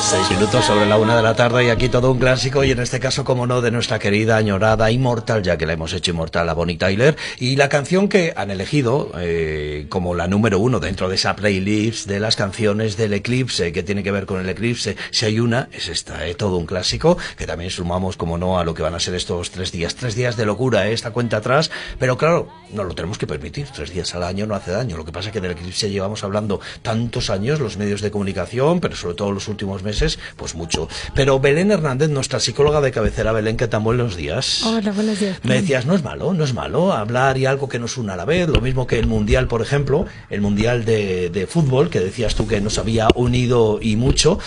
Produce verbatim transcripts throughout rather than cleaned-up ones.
Seis minutos sobre la una de la tarde y aquí todo un clásico, y en este caso, como no, de nuestra querida, añorada, inmortal, ya que la hemos hecho inmortal, a Bonnie Tyler, y la canción que han elegido eh, como la número uno dentro de esa playlist de las canciones del eclipse, que tiene que ver con el eclipse, si hay una, es esta, eh, todo un clásico, que también sumamos, como no, a lo que van a ser estos tres días, tres días de locura, eh, esta cuenta atrás, pero claro, no lo tenemos que permitir, tres días al año no hace daño, lo que pasa es que del eclipse llevamos hablando tantos años, los medios de comunicación, pero sobre todo los últimos meses, pues mucho. Pero Belén Hernández, nuestra psicóloga de cabecera. Belén, ¿qué tan buenos días? Hola, buenos días. Me decías, no es malo, no es malo hablar y algo que nos una a la vez, lo mismo que el Mundial, por ejemplo, el Mundial de, de fútbol, que decías tú que nos había unido y mucho,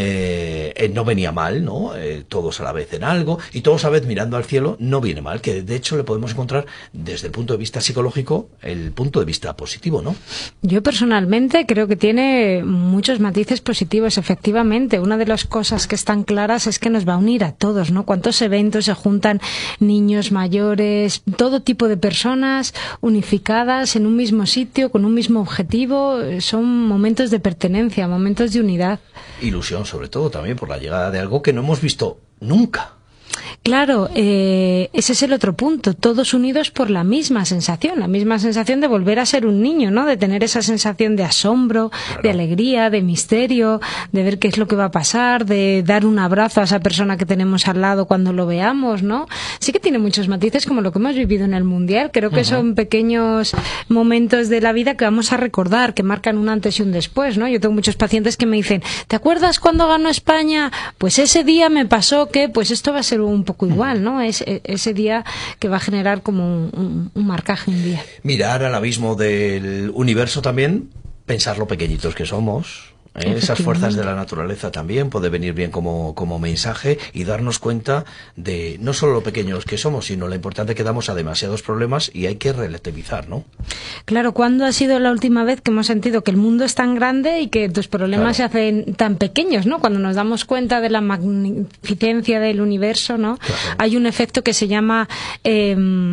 eh, eh, no venía mal, ¿no? Eh, todos a la vez en algo, y todos a la vez mirando al cielo, no viene mal, que de hecho le podemos encontrar desde el punto de vista psicológico, el punto de vista positivo, ¿no? Yo personalmente creo que tiene muchos matices positivos, efectivamente. Una de las cosas que están claras es que nos va a unir a todos, ¿no? Cuántos eventos se juntan, niños, mayores, todo tipo de personas unificadas en un mismo sitio, con un mismo objetivo. Son momentos de pertenencia, momentos de unidad. Ilusión, sobre todo, también por la llegada de algo que no hemos visto nunca. Claro, eh, ese es el otro punto, todos unidos por la misma sensación, la misma sensación de volver a ser un niño, ¿no? De tener esa sensación de asombro, claro, de alegría, de misterio, de ver qué es lo que va a pasar, de dar un abrazo a esa persona que tenemos al lado cuando lo veamos, ¿no? Sí que tiene muchos matices, como lo que hemos vivido en el Mundial. Creo que uh-huh. son pequeños momentos de la vida que vamos a recordar, que marcan un antes y un después, ¿no? Yo tengo muchos pacientes que me dicen, ¿te acuerdas cuando ganó España? Pues ese día me pasó que, pues esto va a ser un poco igual, ¿no? Es ese día que va a generar como un, un, un marcaje un día. Mirar al abismo del universo también, pensar lo pequeñitos que somos. ¿Eh? Esas fuerzas de la naturaleza también puede venir bien como, como mensaje, y darnos cuenta de no solo lo pequeños que somos, sino lo importante que damos a demasiados problemas, y hay que relativizar, ¿no? Claro, ¿cuándo ha sido la última vez que hemos sentido que el mundo es tan grande y que tus problemas claro. se hacen tan pequeños, ¿no? Cuando nos damos cuenta de la magnificencia del universo, ¿no? Claro. Hay un efecto que se llama eh,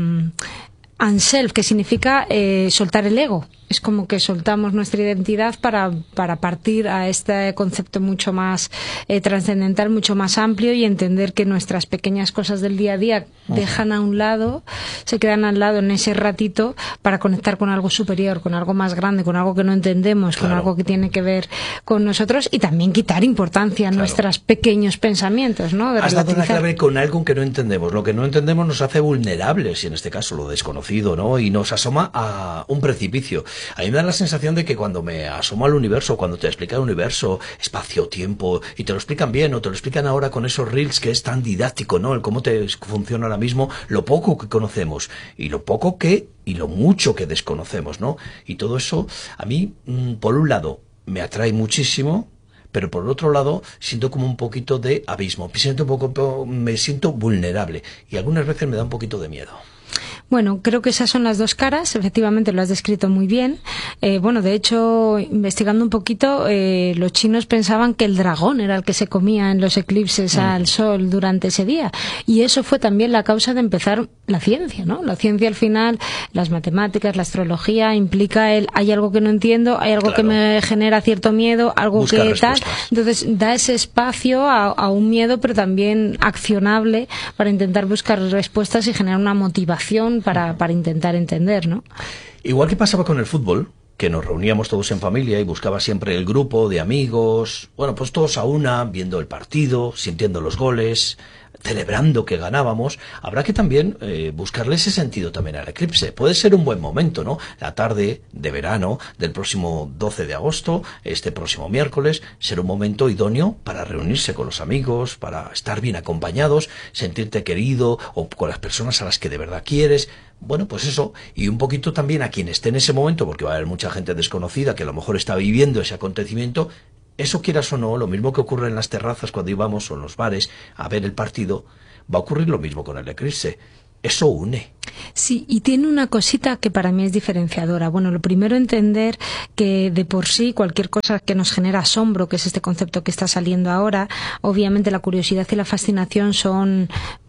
unself, que significa eh, soltar el ego. Es como que soltamos nuestra identidad para, para partir a este concepto mucho más eh, trascendental, mucho más amplio, y entender que nuestras pequeñas cosas del día a día uh-huh. dejan a un lado, se quedan al lado en ese ratito para conectar con algo superior, con algo más grande, con algo que no entendemos, claro. con algo que tiene que ver con nosotros, y también quitar importancia a claro. nuestros pequeños pensamientos, ¿no? De Has dado la clave con algo que no entendemos. Lo que no entendemos nos hace vulnerables, y en este caso lo desconocido, ¿no? Y nos asoma a un precipicio. A mí me da la sensación de que cuando me asomo al universo, cuando te explican el universo, espacio, tiempo, y te lo explican bien, o te lo explican ahora con esos reels que es tan didáctico, ¿no? El cómo te funciona ahora mismo, lo poco que conocemos, y lo poco que, y lo mucho que desconocemos, ¿no? Y todo eso, a mí, por un lado, me atrae muchísimo, pero por otro lado siento como un poquito de abismo, me siento un poco, me siento vulnerable, y algunas veces me da un poquito de miedo. Bueno, creo que esas son las dos caras, efectivamente lo has descrito muy bien. Eh, bueno, de hecho, investigando un poquito, eh, los chinos pensaban que el dragón era el que se comía en los eclipses mm. al sol durante ese día, y eso fue también la causa de empezar la ciencia, ¿no? La ciencia, al final, las matemáticas, la astrología, implica el hay algo que no entiendo, hay algo claro. que me genera cierto miedo, algo Busca que respuestas. tal. Entonces, da ese espacio a, a un miedo, pero también accionable, para intentar buscar respuestas y generar una motivación Para, para intentar entender, ¿no? Igual que pasaba con el fútbol, que nos reuníamos todos en familia y buscaba siempre el grupo de amigos, bueno, pues todos a una, viendo el partido, sintiendo los goles, celebrando que ganábamos. Habrá que también eh, buscarle ese sentido también al eclipse. Puede ser un buen momento, ¿no? La tarde de verano del próximo doce de agosto, este próximo miércoles, será un momento idóneo para reunirse con los amigos, para estar bien acompañados, sentirte querido, o con las personas a las que de verdad quieres. Bueno, pues eso, y un poquito también a quien esté en ese momento, porque va a haber mucha gente desconocida que a lo mejor está viviendo ese acontecimiento. Eso, quieras o no, lo mismo que ocurre en las terrazas cuando íbamos, o en los bares a ver el partido, va a ocurrir lo mismo con el eclipse. Eso une. Sí, y tiene una cosita que para mí es diferenciadora. Bueno, lo primero, entender que de por sí cualquier cosa que nos genera asombro, que es este concepto que está saliendo ahora, obviamente la curiosidad y la fascinación son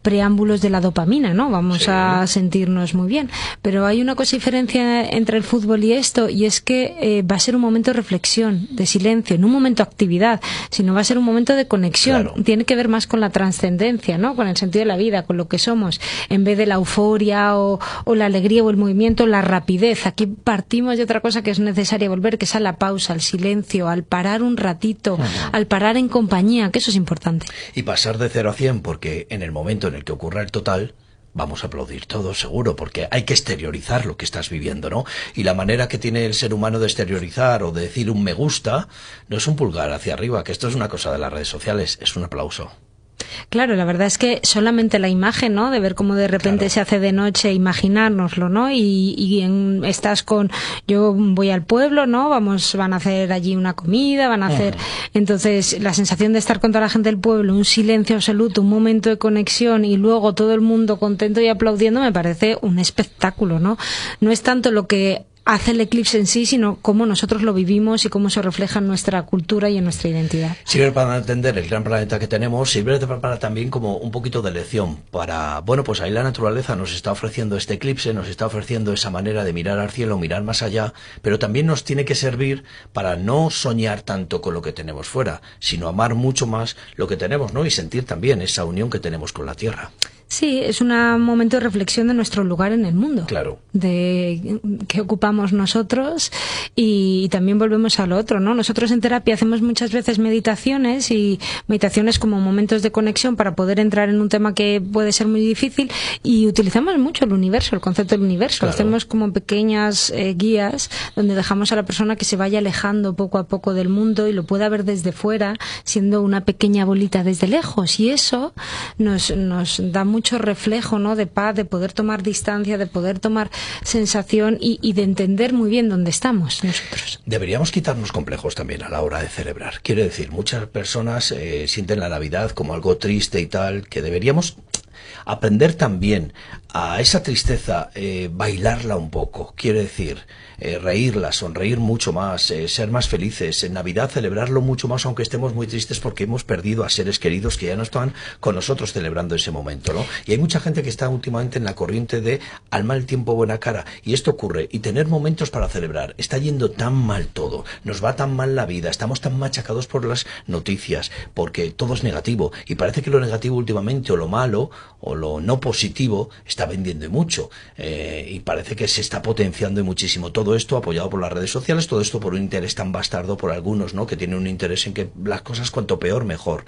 preámbulos de la dopamina, ¿no? Vamos sí. a sentirnos muy bien. Pero hay una cosa diferencia entre el fútbol y esto, y es que eh, va a ser un momento de reflexión, de silencio, no un momento de actividad, sino va a ser un momento de conexión. Claro. Tiene que ver más con la trascendencia, ¿no? Con el sentido de la vida, con lo que somos, en vez de la euforia o, o la alegría o el movimiento, la rapidez. Aquí partimos de otra cosa que es necesaria volver, que es a la pausa, al silencio, al parar un ratito, uh-huh. al parar en compañía, que eso es importante. Y pasar de cero a cien, porque en el momento en el que ocurra el total, vamos a aplaudir todos, seguro, porque hay que exteriorizar lo que estás viviendo, ¿no? Y la manera que tiene el ser humano de exteriorizar o de decir un me gusta no es un pulgar hacia arriba, que esto es una cosa de las redes sociales, es un aplauso. Claro, la verdad es que solamente la imagen, ¿no? De ver cómo de repente claro. se hace de noche, imaginárnoslo, ¿no? Y, y en, estás con, yo voy al pueblo, ¿no? Vamos, van a hacer allí una comida, van a hacer, uh-huh. entonces la sensación de estar con toda la gente del pueblo, un silencio absoluto, un momento de conexión y luego todo el mundo contento y aplaudiendo, me parece un espectáculo, ¿no? No es tanto lo que hace el eclipse en sí, sino cómo nosotros lo vivimos y cómo se refleja en nuestra cultura y en nuestra identidad. Sirve para entender el gran planeta que tenemos, sirve para también como un poquito de lección, para, bueno, pues ahí la naturaleza nos está ofreciendo este eclipse, nos está ofreciendo esa manera de mirar al cielo, mirar más allá, pero también nos tiene que servir para no soñar tanto con lo que tenemos fuera, sino amar mucho más lo que tenemos, ¿no? Y sentir también esa unión que tenemos con la Tierra. Sí, es un momento de reflexión de nuestro lugar en el mundo. Claro. De qué ocupamos nosotros y también volvemos al otro, ¿no? Nosotros en terapia hacemos muchas veces meditaciones y meditaciones como momentos de conexión para poder entrar en un tema que puede ser muy difícil y utilizamos mucho el universo, el concepto del universo. Claro. Hacemos como pequeñas eh, guías donde dejamos a la persona que se vaya alejando poco a poco del mundo y lo pueda ver desde fuera, siendo una pequeña bolita desde lejos. Y eso nos, nos da mucho reflejo, ¿no? De paz, de poder tomar distancia, de poder tomar sensación y, y de entender muy bien dónde estamos nosotros. Deberíamos quitarnos complejos también a la hora de celebrar. Quiero decir, muchas personas eh, sienten la Navidad como algo triste y tal, que deberíamos aprender también a esa tristeza, eh, bailarla un poco. Quiero decir, eh, reírla, sonreír mucho más, eh, ser más felices. En Navidad celebrarlo mucho más, aunque estemos muy tristes porque hemos perdido a seres queridos que ya no están con nosotros celebrando ese momento, ¿no? Y hay mucha gente que está últimamente en la corriente de al mal tiempo buena cara. Y esto ocurre. Y tener momentos para celebrar. Está yendo tan mal todo. Nos va tan mal la vida. Estamos tan machacados por las noticias. Porque todo es negativo. Y parece que lo negativo últimamente, o lo malo, o lo no positivo, está vendiendo mucho. Eh, y parece que se está potenciando muchísimo. Todo esto apoyado por las redes sociales, todo esto por un interés tan bastardo por algunos, ¿no? Que tienen un interés en que las cosas cuanto peor, mejor.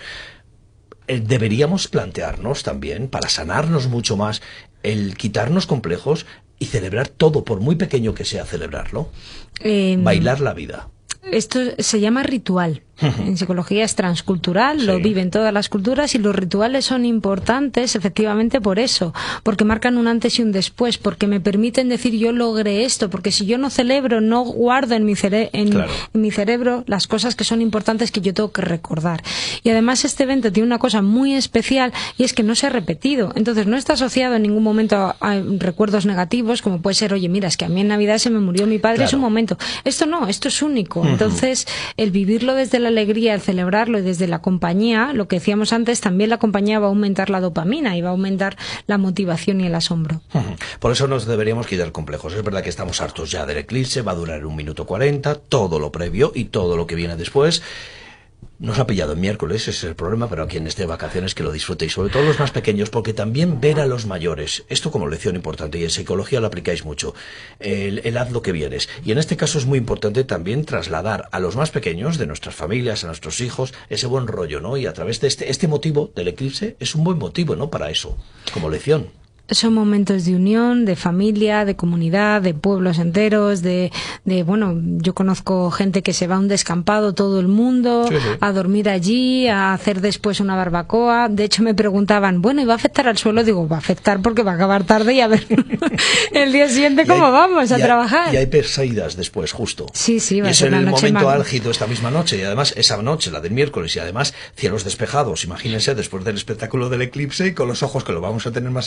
Eh, deberíamos plantearnos también, para sanarnos mucho más, el quitarnos complejos y celebrar todo, por muy pequeño que sea, celebrarlo. Eh, Bailar la vida. Esto se llama ritual. En psicología es transcultural, sí. Lo viven todas las culturas y los rituales son importantes efectivamente por eso, porque marcan un antes y un después, porque me permiten decir yo logré esto, porque si yo no celebro, no guardo en mi, cere en, claro. en mi cerebro las cosas que son importantes que yo tengo que recordar. Y además este evento tiene una cosa muy especial y es que no se ha repetido, entonces no está asociado en ningún momento a, a recuerdos negativos, como puede ser, oye, mira, es que a mí en Navidad se me murió mi padre, claro. Es un momento. Esto no, esto es único. Uh-huh. Entonces, el vivirlo desde la alegría, el celebrarlo y desde la compañía, lo que decíamos antes, también la compañía va a aumentar la dopamina y va a aumentar la motivación y el asombro. Uh-huh. Por eso nos deberíamos quitar complejos. Es verdad que estamos hartos ya del eclipse, va a durar un minuto cuarenta, todo lo previo y todo lo que viene después. Nos ha pillado en miércoles, ese es el problema, pero a quien esté de vacaciones que lo disfrute, y sobre todo los más pequeños, porque también ver a los mayores, esto como lección importante, y en psicología lo aplicáis mucho, el, el haz lo que vienes. Y en este caso es muy importante también trasladar a los más pequeños, de nuestras familias, a nuestros hijos, ese buen rollo, ¿no? Y a través de este, este motivo del eclipse, es un buen motivo, ¿no? Para eso, como lección. Son momentos de unión, de familia, de comunidad, de pueblos enteros, de, de bueno, yo conozco gente que se va a un descampado, todo el mundo, sí, sí. a dormir allí, a hacer después una barbacoa. De hecho me preguntaban, bueno, ¿y va a afectar al suelo? Digo, va a afectar porque va a acabar tarde y a ver el día siguiente cómo hay, vamos a y trabajar. Hay, y hay perseidas después, justo. Sí, sí, va y a ser es el una noche momento mal... álgido esta misma noche, y además esa noche, la del miércoles, y además cielos despejados. Imagínense después del espectáculo del eclipse y con los ojos que lo vamos a tener más abiertos que nunca.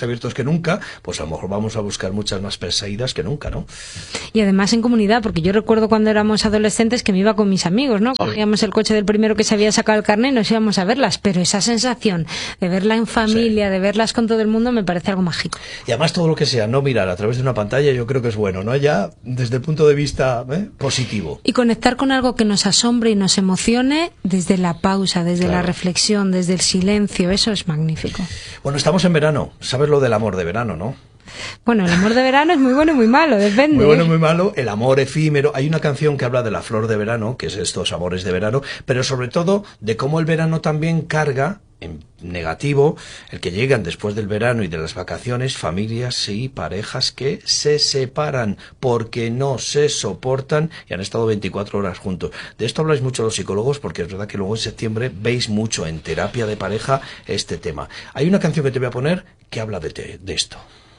nunca, pues a lo mejor vamos a buscar muchas más perseguidas que nunca, ¿no? Y además en comunidad, porque yo recuerdo cuando éramos adolescentes que me iba con mis amigos, ¿no? Cogíamos el coche del primero que se había sacado el carnet y nos íbamos a verlas, pero esa sensación de verla en familia, sí, de verlas con todo el mundo, me parece algo mágico. Y además todo lo que sea no mirar a través de una pantalla, yo creo que es bueno, ¿no? Ya desde el punto de vista ¿eh? positivo. Y conectar con algo que nos asombre y nos emocione desde la pausa, desde claro. la reflexión, desde el silencio, eso es magnífico. Bueno, estamos en verano, sabes lo del amor de verano, ¿no? Bueno, el amor de verano es muy bueno y muy malo, depende. Muy bueno y muy malo, el amor efímero. Hay una canción que habla de la flor de verano, que es estos amores de verano, pero sobre todo de cómo el verano también carga en negativo el que llegan después del verano y de las vacaciones familias y parejas que se separan porque no se soportan y han estado veinticuatro horas juntos. De esto habláis mucho los psicólogos porque es verdad que luego en septiembre veis mucho en terapia de pareja este tema. Hay una canción que te voy a poner que habla de, te, de esto.